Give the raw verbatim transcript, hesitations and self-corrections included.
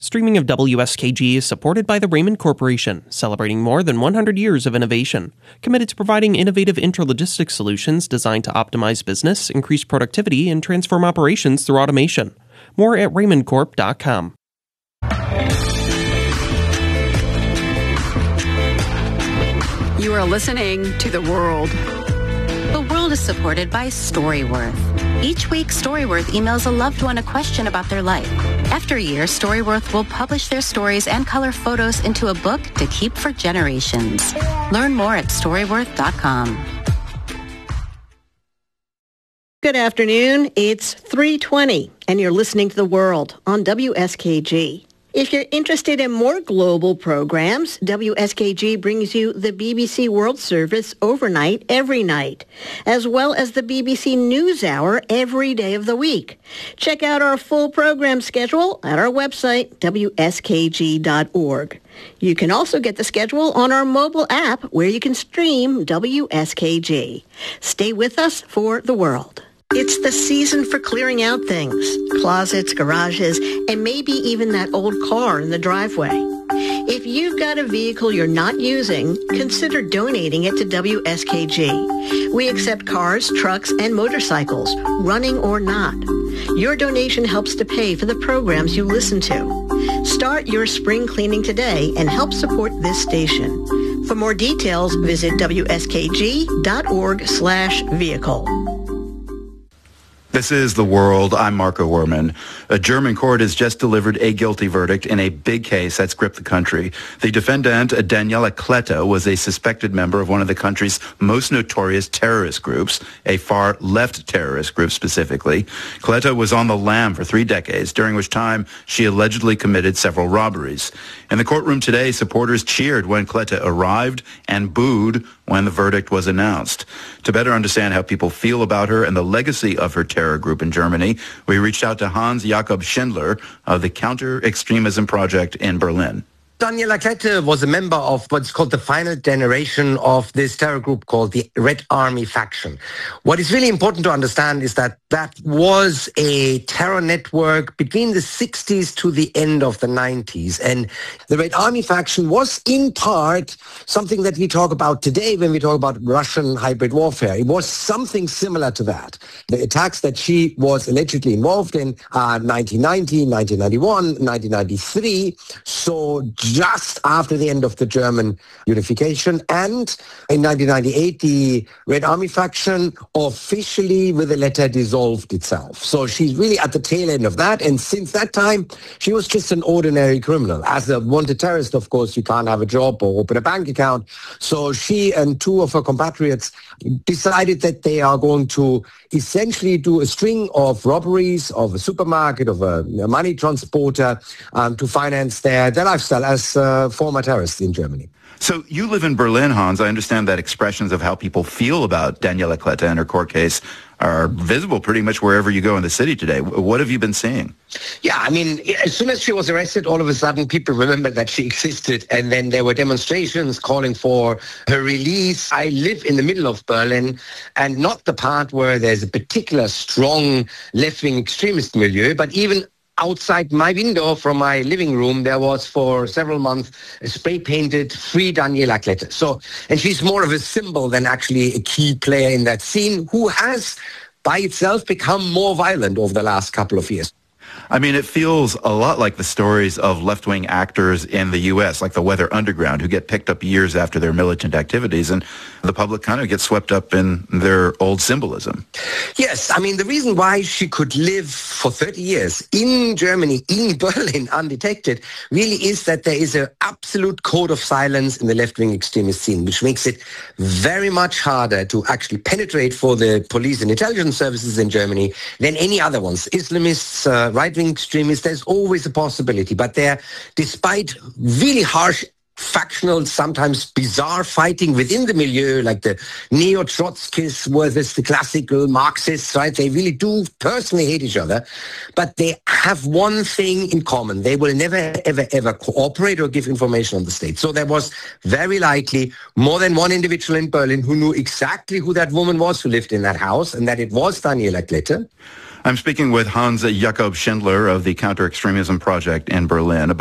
Streaming of W S K G is supported by the Raymond Corporation, celebrating more than one hundred years of innovation, committed to providing innovative intralogistics solutions designed to optimize business, increase productivity, and transform operations through automation. More at raymond corp dot com. You are listening to The World. The World is supported by Storyworth. Each week, Storyworth emails a loved one a question about their life. After a year, Storyworth will publish their stories and color photos into a book to keep for generations. Learn more at storyworth dot com. Good afternoon. It's three twenty, and you're listening to The World on W S K G. If you're interested in more global programs, W S K G brings you the B B C World Service overnight every night, as well as the B B C NewsHour every day of the week. Check out our full program schedule at our website, w s k g dot org. You can also get the schedule on our mobile app where you can stream W S K G. Stay with us for The World. It's the season for clearing out things, closets, garages, and maybe even that old car in the driveway. If you've got a vehicle you're not using, consider donating it to W S K G. We accept cars, trucks, and motorcycles, running or not. Your donation helps to pay for the programs you listen to. Start your spring cleaning today and help support this station. For more details, visit w s k g dot org slash vehicle. This is The World. I'm Marco Werman. A German court has just delivered a guilty verdict in a big case that's gripped the country. The defendant, Daniela Klette, was a suspected member of one of the country's most notorious terrorist groups, a far-left terrorist group specifically. Klette was on the lam for three decades, during which time she allegedly committed several robberies. In the courtroom today, supporters cheered when Klette arrived and booed when the verdict was announced. To better understand how people feel about her and the legacy of her terror group in Germany, we reached out to Hans Jakob Schindler of the Counter-Extremism Project in Berlin. Daniela Klette was a member of what's called the final generation of this terror group called the Red Army faction. What is really important to understand is that that was a terror network between the sixties to the end of the nineties. And the Red Army faction was in part something that we talk about today when we talk about Russian hybrid warfare. It was something similar to that. The attacks that she was allegedly involved in are nineteen ninety, nineteen ninety-one, nineteen ninety-three. So just after the end of the German unification. And in nineteen ninety-eight, the Red Army faction officially, with a letter, dissolved itself. So she's really at the tail end of that. And since that time, she was just an ordinary criminal. As a wanted terrorist, of course, you can't have a job or open a bank account. So she and two of her compatriots decided that they are going to essentially do a string of robberies of a supermarket, of a, a money transporter, um, to finance their, their lifestyle as uh, former terrorists in Germany. So you live in Berlin, Hans. I understand that expressions of how people feel about Daniela Klette and her court case are visible pretty much wherever you go in the city today. What have you been seeing? Yeah, I mean, as soon as she was arrested, all of a sudden people remembered that she existed, and then there were demonstrations calling for her release. I live in the middle of Berlin, and not the part where there's a particular strong left-wing extremist milieu, but even outside my window from my living room, there was for several months a spray-painted Free Daniela Klette. So, and she's more of a symbol than actually a key player in that scene, who has by itself become more violent over the last couple of years. I mean, it feels a lot like the stories of left-wing actors in the U S, like the Weather Underground, who get picked up years after their militant activities, and the public kind of gets swept up in their old symbolism. Yes, I mean, the reason why she could live for thirty years in Germany, in Berlin, undetected, really is that there is an absolute code of silence in the left-wing extremist scene, which makes it very much harder to actually penetrate for the police and intelligence services in Germany than any other ones. Islamists, uh, right-wing extremists, there's always a possibility. But they're, despite really harsh factional, sometimes bizarre fighting within the milieu, like the neo-Trotskyists versus the classical Marxists, right? They really do personally hate each other, but they have one thing in common. They will never, ever, ever cooperate or give information on the state. So there was very likely more than one individual in Berlin who knew exactly who that woman was who lived in that house, and that it was Daniela Klette. I'm speaking with Hans Jakob Schindler of the Counter-Extremism Project in Berlin.